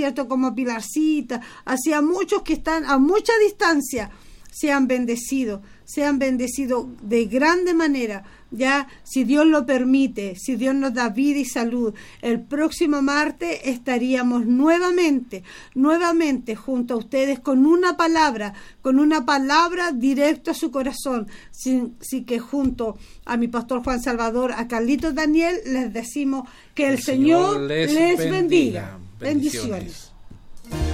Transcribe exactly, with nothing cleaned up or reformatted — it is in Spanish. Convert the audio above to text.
¿cierto? Como Pilarcita, hacia muchos que están a mucha distancia, sean bendecidos, sean bendecidos de grande manera. Ya, si Dios lo permite, si Dios nos da vida y salud, el próximo martes estaríamos nuevamente, nuevamente junto a ustedes con una palabra, con una palabra directa a su corazón. Así que junto a mi pastor Juan Salvador, a Carlitos Daniel, les decimos que el, el Señor, Señor les, les bendiga. bendiga. Bendiciones. Bendiciones.